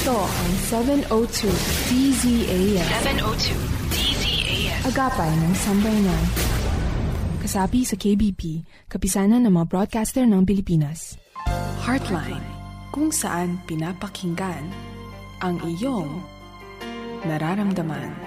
Ito ang 702 DZAS. 702 DZAS. Agapay ng Sambayanan. Kasapi sa KBP, kapisanan ng mga broadcaster ng Pilipinas. Heartline, kung saan pinapakinggan ang iyong nararamdaman.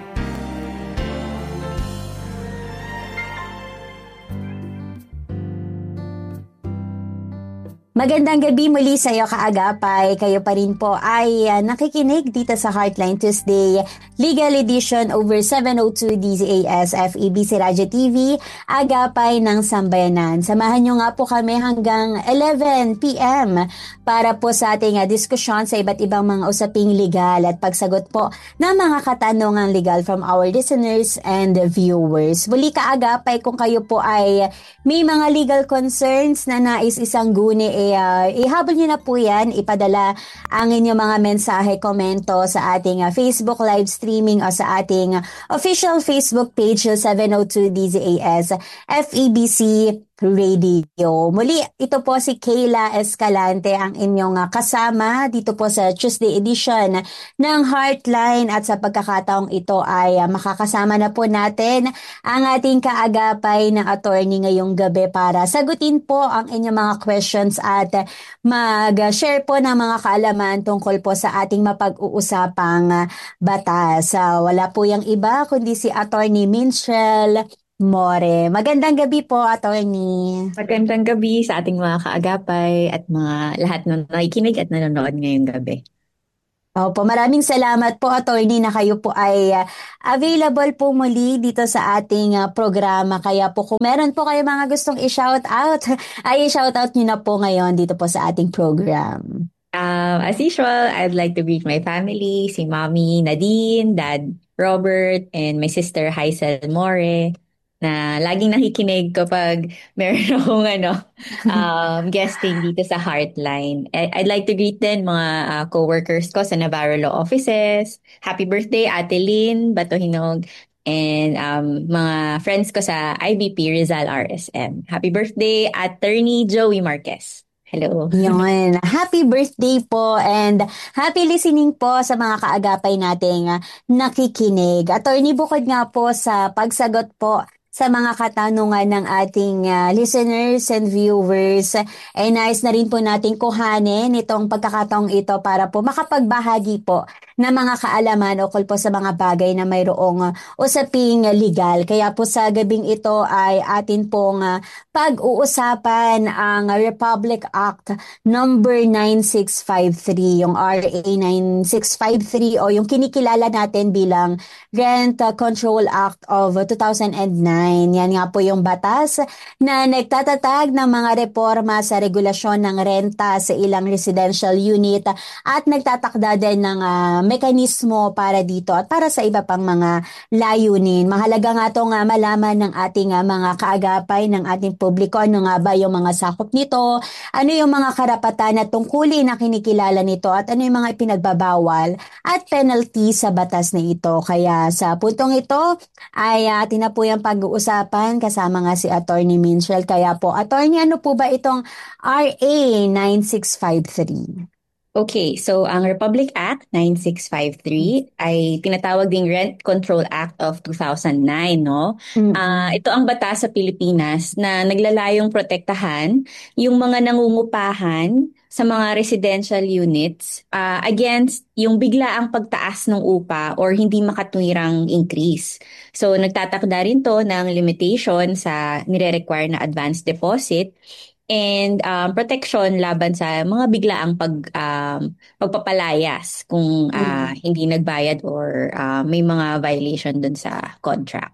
Magandang gabi muli sa iyo kaagapay. Kayo pa rin po ay nakikinig dito sa Heartline Tuesday Legal Edition over 702 DZAS FEBC Radyo TV, Agapay ng Sambayanan. Samahan nyo nga po kami hanggang 11 p.m. para po sa ating diskusyon sa iba't ibang mga usaping legal at pagsagot po ng mga katanungang legal from our listeners and viewers. Muli kaagapay, kung kayo po ay may mga legal concerns na nais isang guni, ihabol nyo na po yan, ipadala ang inyong mga mensahe, komento sa ating Facebook live streaming o sa ating official Facebook page 702 DZAS FEBC Radio. Muli, ito po si Kayla Escalante, ang inyong kasama dito po sa Tuesday edition ng Heartline, at sa pagkakataong ito ay makakasama na po natin ang ating kaagapay na attorney ngayong gabi para sagutin po ang inyong mga questions at mag-share po ng mga kaalaman tungkol po sa ating mapag-uusapang batas. Wala po yung iba kundi si Attorney Minchelle More. Magandang gabi po, attorney. Magandang gabi sa ating mga kaagapay at mga lahat na nakikinig at nanonood ngayong gabi. Opo, maraming salamat po, attorney, na kayo po ay available po muli dito sa ating programa. Kaya po kung meron po kayo mga gustong i-shout out, ay i-shout out nyo na po ngayon dito po sa ating program. As usual, I'd like to greet my family, si Mommy Nadine, Dad Robert, and my sister Hazel More, na laging nakikinig kapag meron akong guesting dito sa Heartline. I'd like to greet din mga co-workers ko sa Navarro Law Offices. Happy birthday, Ate Lynn Batohinog, and mga friends ko sa IBP Rizal RSM. Happy birthday, Attorney Joey Marquez. Hello. Yun. Happy birthday po and happy listening po sa mga kaagapay nating nakikinig. Attorney, bukod nga po sa pagsagot po sa mga katanungan ng ating listeners and viewers, ay nais na rin po natin kuhanin itong pagkakataong ito para po makapagbahagi po ng mga kaalaman ukol po sa mga bagay na mayroong usaping legal. Kaya po sa gabing ito ay atin pong pag-uusapan ang Republic Act number 9653, yung RA 9653 o yung kinikilala natin bilang Rent Control Act of 2009. Yan nga po yung batas na nagtatatag ng mga reforma sa regulasyon ng renta sa ilang residential unit at nagtatakda din ng mekanismo para dito at para sa iba pang mga layunin. Mahalaga nga itong malaman ng ating mga kaagapay, ng ating publiko, ano nga ba yung mga sakop nito, ano yung mga karapatan at tungkulin na kinikilala nito at ano yung mga ipinagbabawal at penalty sa batas na ito. Kaya sa puntong ito ay atin na po yung pag-uusapan kasama nga si Attorney Minchelle. Kaya po, Attorney, ano po ba itong RA 9653? Okay, so ang Republic Act 9653 ay tinatawag ding Rent Control Act of 2009, no? Ito ang batas sa Pilipinas na naglalayong protektahan yung mga nangungupahan sa mga residential units against yung biglaang pagtaas ng upa or hindi makatwirang increase. So nagtatakda rin to ng limitation sa nire-require na advance deposit and protection laban sa mga biglaang pagpapalayas kung hindi nagbayad or may mga violation dun sa contract.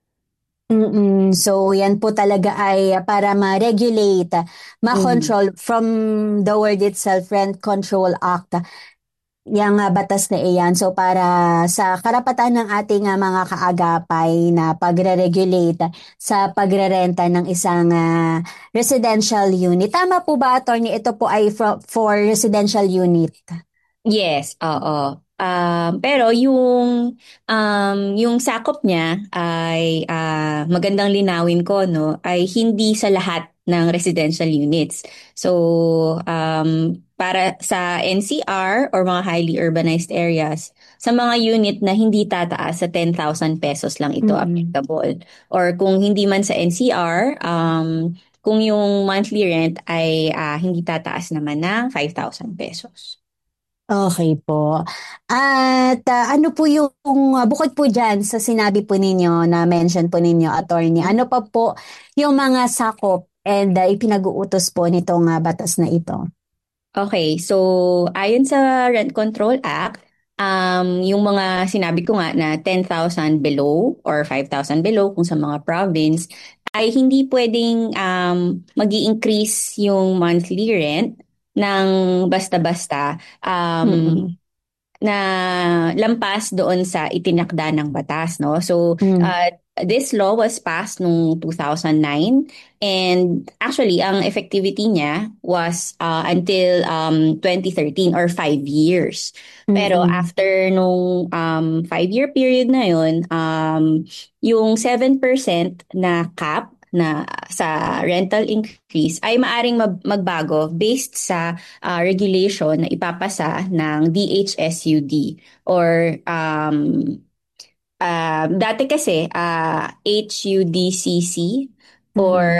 So yan po talaga ay para ma-regulate, ma-control from the word itself, Rent Control Act. Yang batas na iyan. So para sa karapatan ng ating mga kaagapay na pagre-regulate sa pagrerenta ng isang residential unit. Tama po ba, attorney? Ito po ay for residential unit? Yes, oo. Pero yung sakop niya ay magandang linawin ko, no, ay hindi sa lahat ng residential units. So, para sa NCR or mga highly urbanized areas, sa mga unit na hindi tataas sa 10,000 pesos lang ito Mm-mm. applicable. Or kung hindi man sa NCR, kung yung monthly rent ay hindi tataas naman ng 5,000 pesos. Okay po. At ano po yung bukod po dyan sa sinabi po ninyo na mention po ninyo, attorney, ano pa po yung mga sakop and ipinag-uutos po nitong batas na ito? Okay, so ayon sa Rent Control Act, yung mga sinabi ko nga na 10,000 below or 5,000 below kung sa mga province, ay hindi pwedeng mag-i-increase yung monthly rent ng basta-basta. Mm-mm. Na lampas doon sa itinakda ng batas, no? So, Mm. this law was passed noong 2009 and actually ang effectivity niya was until 2013 or 5 years. Pero Mm-mm. after nung 5-year period na yun, yung 7% na cap na sa rental increase ay maaring magbago based sa regulation na ipapasa ng DHSUD or dati kasi HUDCC Mm-mm. or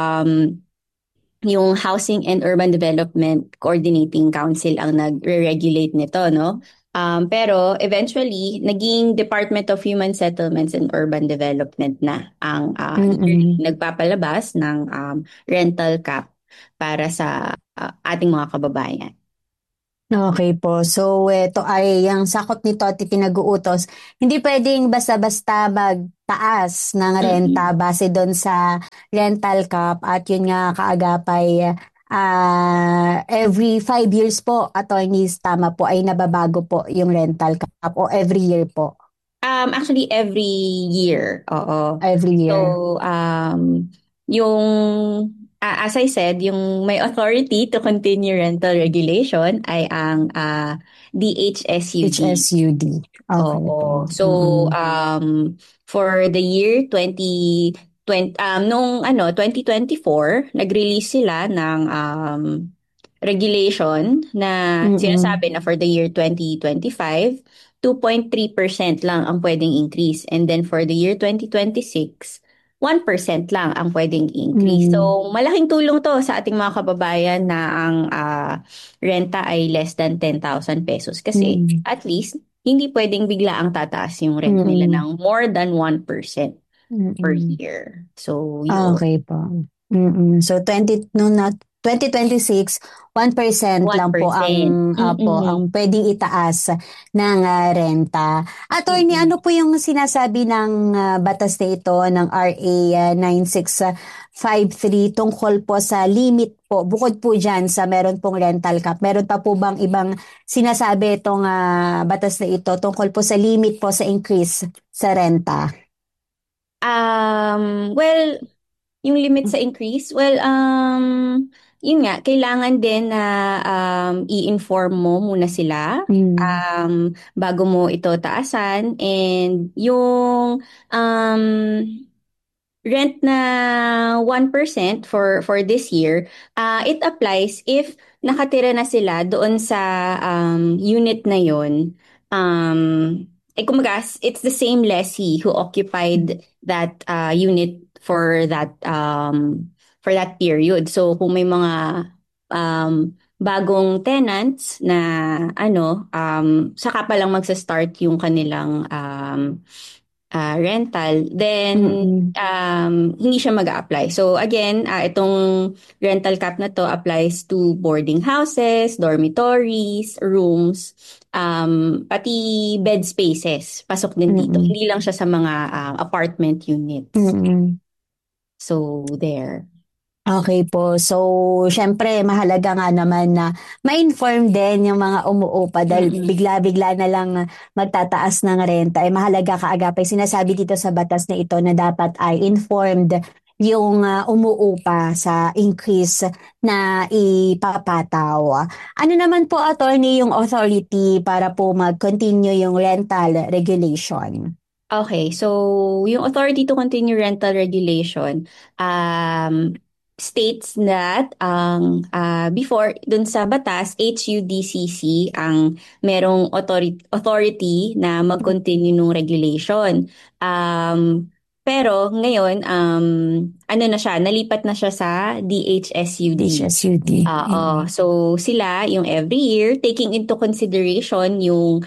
yung Housing and Urban Development Coordinating Council ang nagre-regulate nito, no? Pero eventually, naging Department of Human Settlements and Urban Development na ang Mm-mm. nagpapalabas ng rental cap para sa ating mga kababayan. Okay po. So, ito ay yung sakop nito at ipinag-uutos. Hindi pwedeng basta-basta magtaas ng renta Mm-mm. base doon sa rental cap at yun nga kaagapay every 5 years po, attorneys, tama po, ay nababago po yung rental cap o every year po, Actually, every year. Oo. every year. So, yung, as I said, yung may authority to continue rental regulation ay ang DHSUD. HSUD. Okay po. Oo. So, Mm-mm. for the year 2020, nung 2024, nag-release sila ng regulation na Mm-mm. sinasabi na for the year 2025, 2.3% lang ang pwedeng increase. And then for the year 2026, 1% lang ang pwedeng increase. Mm. So, malaking tulong to sa ating mga kababayan na ang renta ay less than 10,000 pesos kasi Mm. at least hindi pwedeng bigla ang tataas yung rent nila Mm-mm. ng more than 1% per Mm-mm. year. So, yun. Okay po. Mm-mm. So 2026, 1% lang po 1%. ang Mm-mm. pwedeng itaas ng renta. Attorney, Mm-mm. ano po yung sinasabi ng batas na ito ng RA 9653 tungkol po sa limit po, bukod po dyan sa meron pong rental cap, meron pa po bang ibang sinasabi itong batas na ito tungkol po sa limit po sa increase sa renta? Well, yung limit sa increase, well, yun nga, kailangan din na i-inform mo muna sila Mm. bago mo ito taasan. And yung rent na 1% for this year, it applies if nakatira na sila doon sa unit na yon. Kumaga, it's the same lessee who occupied that unit for that period. So kung may mga bagong tenants na saka pa lang magsa-start yung kanilang rental, then Mm-mm. hindi siya mag-a-apply. So again, itong rental cap na to applies to boarding houses, dormitories, rooms, pati bed spaces. Pasok din dito. Mm-mm. Hindi lang siya sa mga apartment units. Mm-mm. So there. Okay po. So, syempre, mahalaga nga naman na ma-inform din yung mga umuupa dahil Mm-mm. bigla-bigla na lang magtataas ng renta. Ay mahalaga kaagapay. Sinasabi dito sa batas na ito na dapat ay informed yung umuupa sa increase na ipapataw. Ano naman po, attorney, yung authority para po mag-continue yung rental regulation? Okay, so yung authority to continue rental regulation, states that before dun sa batas, HUDCC ang merong authority na mag-continue nung regulation. Pero ngayon, ano na siya, nalipat na siya sa DHSUD. HSUD. So sila yung every year taking into consideration yung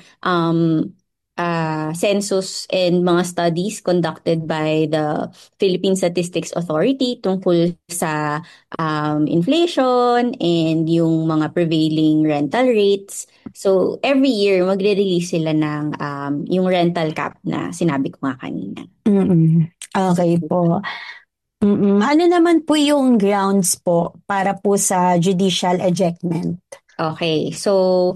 census and mga studies conducted by the Philippine Statistics Authority tungkol sa inflation and yung mga prevailing rental rates. So every year magre-release sila ng yung rental cap na sinabi ko nga kanina. Okay po. Ano naman po yung grounds po para po sa judicial ejectment? Okay, so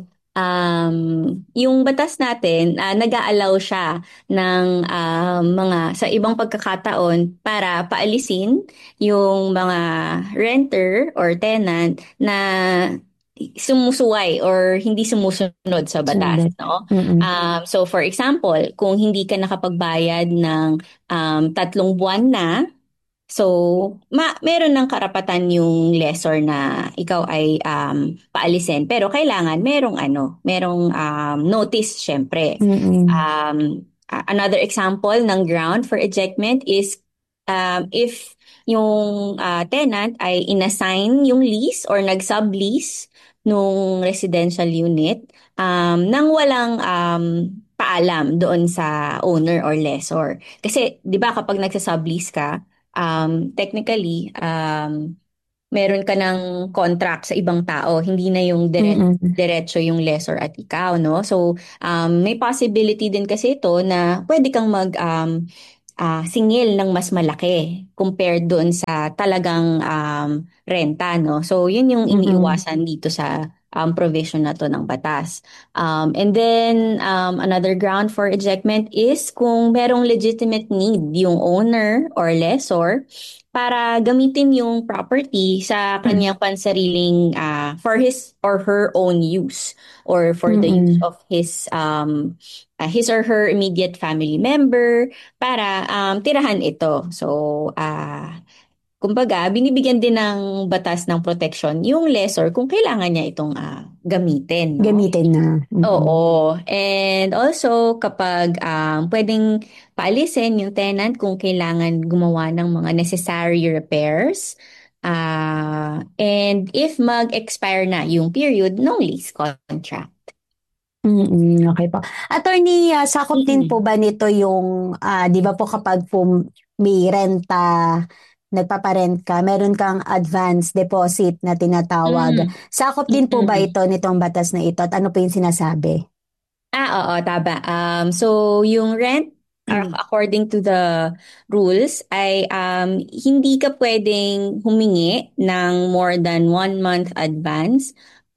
yung batas natin, nag-a-allow siya ng mga sa ibang pagkakataon para paalisin yung mga renter or tenant na sumusuway or hindi sumusunod sa batas, no? So for example, kung hindi ka nakapagbayad ng 3 buwan na, so, meron ng karapatan yung lessor na ikaw ay paalisin. Pero kailangan merong notice syempre. Another example ng ground for ejectment is if yung tenant ay inassign yung lease or nag-sublease nung residential unit nang walang paalam doon sa owner or lessor. Kasi 'di ba kapag nagsa-sublease ka, technically, meron ka ng contract sa ibang tao. Hindi na yung diretso yung lessor at ikaw, no? So, may possibility din kasi ito na pwede kang singil ng mas malaki compared doon sa talagang renta, no? So, yun yung iniiwasan dito sa provision na to ng batas. And then, another ground for ejectment is kung merong legitimate need yung owner or lessor para gamitin yung property sa kanyang pansariling for his or her own use or for the use of his or her immediate family member para tirahan ito. So, kumbaga, binibigyan din ng batas ng protection yung lessor kung kailangan niya itong gamitin. No? Gamitin na. Oo. And also, kapag pwedeng paalisin yung tenant kung kailangan gumawa ng mga necessary repairs. And if mag-expire na yung period ng lease contract. Okay po. Attorney, sakop din po ba nito yung, di ba po kapag po may renta, nagpaparent ka, meron kang advance deposit na tinatawag. Sakop din po ba ito nitong batas na ito at ano po yung sinasabi? Oo, tama. So, yung rent, according to the rules, ay hindi ka pwedeng humingi ng more than 1 month advance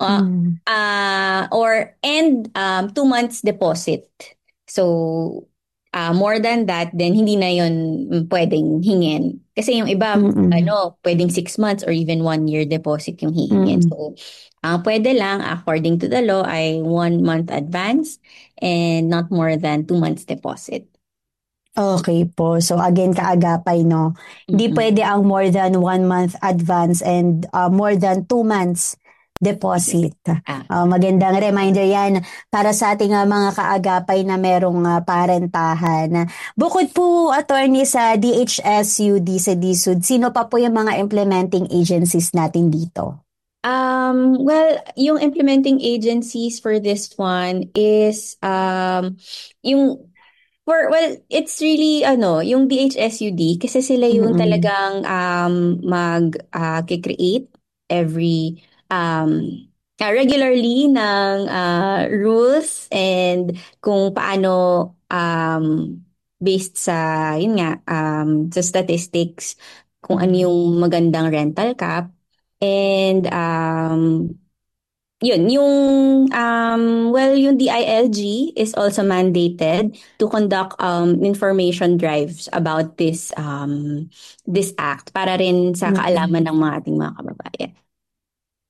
or 2 months deposit. So, more than that, then hindi na yon pwedeng hingin. Kasi yung iba, pwedeng 6 months or even 1 year deposit yung hihingin. So, pwede lang, according to the law, ay 1 month advance and not more than 2 months deposit. Okay po. So again, kaagapay, no? Hindi pwede ang more than 1 month advance and more than 2 months deposit. Magandang reminder yan para sa ating mga kaagapay na merong parentahan. Bukod po, attorney, sa DHSUD, sa DSUD, sino pa po yung mga implementing agencies natin dito? Well, yung implementing agencies for this one is it's really yung DHSUD kasi sila yung talagang mag-create every regularly ng rules and kung paano based sa yun nga sa statistics kung ano yung magandang rental cap and yung DILG is also mandated to conduct information drives about this act para rin sa kaalaman ng mga ating mga kababayan.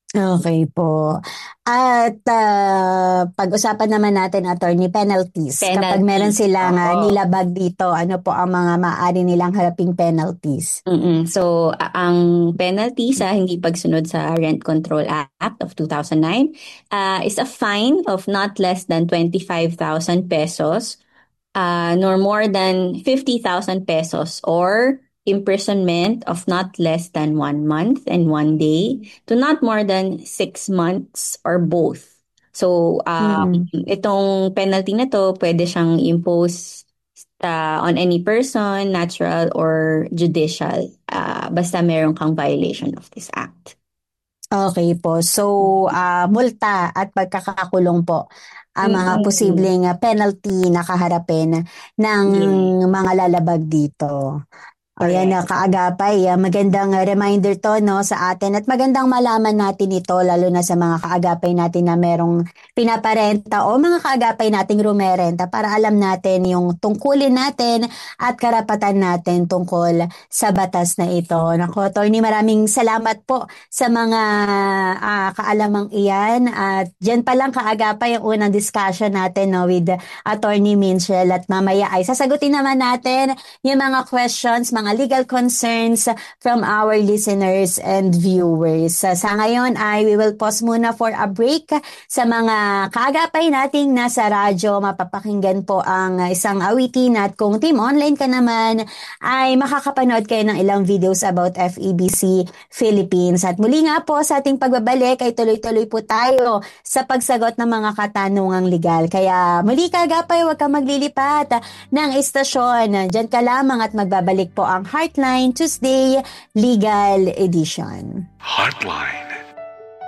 Okay po. At pag-usapan naman natin, attorney, penalties. Kapag meron Penalties, silang oo. nilabag dito, ano po ang mga maaari nilang haraping penalties? So, ang penalty sa hindi pagsunod sa Rent Control Act of 2009 is a fine of not less than 25,000 pesos, nor more than 50,000 pesos, or imprisonment of not less than 1 month and 1 day to not more than 6 months, or both. So, Mm-mm. itong penalty na to, pwede siyang impose on any person, natural or judicial, basta meron kang violation of this act. Okay po. So, multa at pagkakakulong po ang mga Mm-mm. posibleng penalty na kaharapin ng Yeah, mga lalabag dito. Ayan na correct. kaagapay. Magandang reminder to no sa atin at magandang malaman natin ito lalo na sa mga kaagapay natin na merong pinaparenta o mga kaagapay nating rumerenta para alam natin yung tungkulin natin at karapatan natin tungkol sa batas na ito. Nako, Attorney, maraming salamat po sa mga kaalamang iyan at dyan pa lang kaagapay ang unang discussion natin no, with Attorney Minchel at mamaya ay sasagutin naman natin yung mga questions, mga legal concerns from our listeners and viewers. Sa ngayon ay we will pause muna for a break. Sa mga kaagapay nating nasa radyo, mapapakinggan po ang isang awitin at kung team online ka naman ay makakapanood kayo ng ilang videos about FEBC Philippines. At muli nga po sa ating pagbabalik ay tuloy-tuloy po tayo sa pagsagot ng mga katanungang legal. Kaya muli kaagapay, huwag kang maglilipat ng istasyon. Diyan ka lamang at magbabalik po ang Heartline Tuesday Legal Edition. Heartline.